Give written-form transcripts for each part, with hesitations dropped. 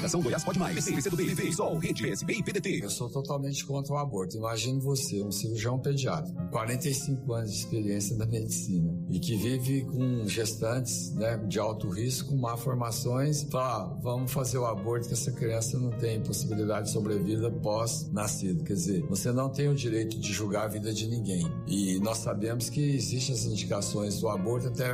Organização Goiás Pode Mais. PC, PCdoB, PV, Sol, Rede, PSB e PDT. Eu sou totalmente contra o aborto. Imagine você, um cirurgião pediatra, 45 anos de experiência da medicina e que vive com gestantes, né, de alto risco, com má formações, fala, vamos fazer o aborto que essa criança não tem possibilidade de sobrevida pós-nascido. Quer dizer, você não tem o direito de julgar a vida de ninguém. E nós sabemos que existem as indicações do aborto até a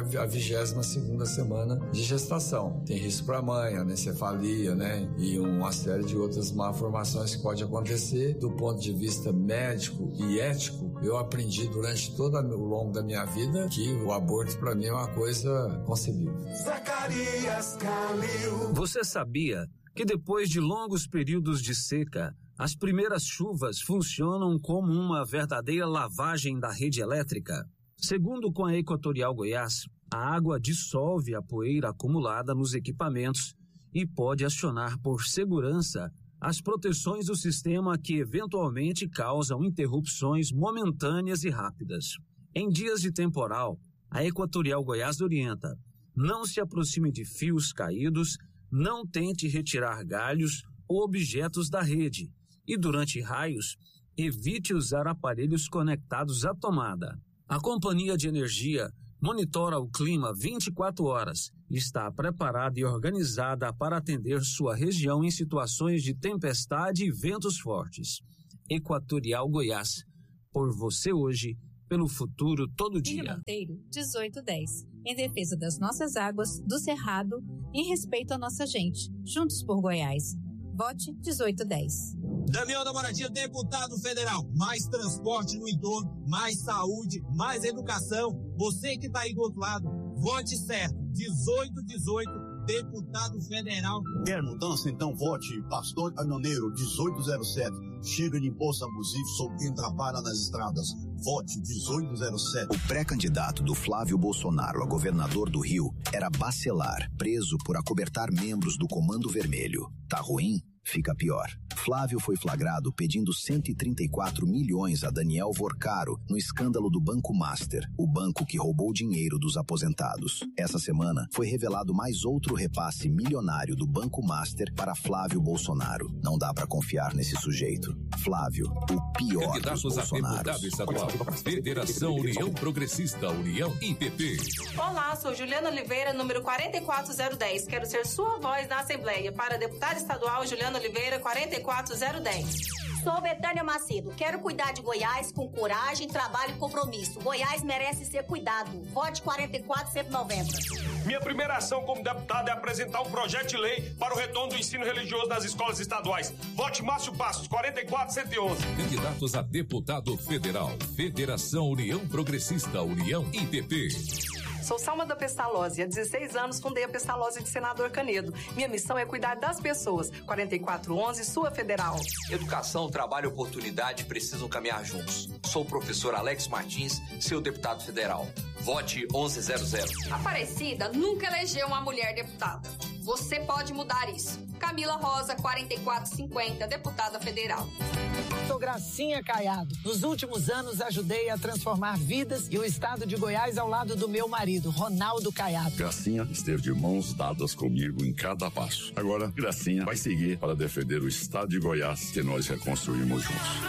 22ª semana de gestação. Tem risco para a mãe, anencefalia, né? E uma série de outras malformações que pode acontecer. Do ponto de vista médico e ético, eu aprendi durante todo o longo da minha vida que o aborto para mim é uma coisa concebível. Zacarias Calil. Você sabia que depois de longos períodos de seca, as primeiras chuvas funcionam como uma verdadeira lavagem da rede elétrica? Segundo com a Equatorial Goiás, a água dissolve a poeira acumulada nos equipamentos e pode acionar por segurança as proteções do sistema que eventualmente causam interrupções momentâneas e rápidas. Em dias de temporal, a Equatorial Goiás orienta: não se aproxime de fios caídos, não tente retirar galhos ou objetos da rede e, durante raios, evite usar aparelhos conectados à tomada. A Companhia de Energia monitora o clima 24 horas e está preparada e organizada para atender sua região em situações de tempestade e ventos fortes. Equatorial Goiás, por você hoje, pelo futuro todo dia. Ilha Monteiro, 1810. Em defesa das nossas águas, do Cerrado, em respeito à nossa gente. Juntos por Goiás. Vote 1810. Daniel da Moradia, deputado federal. Mais transporte no entorno, mais saúde, mais educação. Você que está aí do outro lado, vote certo. 1818, deputado federal. Quer mudança? Então vote Pastor Anoneiro, 1807. Chega de imposto abusivo sobre quem trabalha nas estradas. Vote 1807. O pré-candidato do Flávio Bolsonaro a governador do Rio era Bacelar, preso por acobertar membros do Comando Vermelho. Tá ruim? Fica pior. Flávio foi flagrado pedindo 134 milhões a Daniel Vorcaro no escândalo do Banco Master, o banco que roubou dinheiro dos aposentados. Essa semana foi revelado mais outro repasse milionário do Banco Master para Flávio Bolsonaro. Não dá pra confiar nesse sujeito. Flávio, o pior dos Bolsonaros. Federação União Progressista, União IPP. Olá, sou Juliana Oliveira, número 44010. Quero ser sua voz na Assembleia para deputada estadual Juliana Oliveira, 44010. Sou Betânia Macedo. Quero cuidar de Goiás com coragem, trabalho e compromisso. Goiás merece ser cuidado. Vote 44190. Minha primeira ação como deputado é apresentar um projeto de lei para o retorno do ensino religioso nas escolas estaduais. Vote Márcio Passos, 44111. Candidatos a deputado federal. Federação União Progressista, União IPP. Sou Salma da Pestalozzi. Há 16 anos fundei a Pestalozzi de Senador Canedo. Minha missão é cuidar das pessoas. 4411, sua federal. Educação, trabalho e oportunidade precisam caminhar juntos. Sou o professor Alex Martins, seu deputado federal. Vote 1100. Aparecida nunca elegeu uma mulher deputada. Você pode mudar isso. Camila Rosa, 4450, deputada federal. Sou Gracinha Caiado. Nos últimos anos ajudei a transformar vidas e o estado de Goiás ao lado do meu marido, Ronaldo Caiado. Gracinha esteve de mãos dadas comigo em cada passo. Agora, Gracinha vai seguir para defender o estado de Goiás que nós reconstruímos juntos.